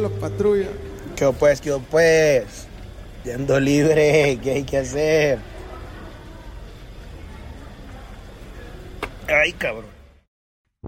las patrullas. ¿Qué pues? Yendo libre, ¿qué hay que hacer? Ay, cabrón.